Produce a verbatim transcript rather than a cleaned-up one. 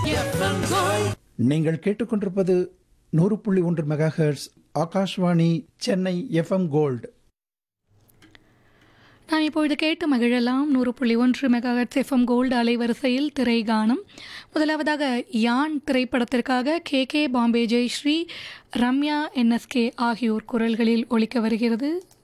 FM gold. நீங்கள் கேட்டுக்கொண்டிருப்பது நூறு புள்ளி ஒன்று mega hertz Akashvani Chennai FM gold. நான் இப்பொழுது கேட்டு மகிழலாம் நூறு புள்ளி ஒன்று மெகாஹெர்ட்ஸ் எஃப்எம் கோல்டு அலைவரிசையில் திரைகானம். முதலாவதாக யான் திரைப்படத்திற்காக K K Bombay Jayashree, Ramya NSK ஆகியோர் குரல்களில் ஒலிக்க வருகிறது.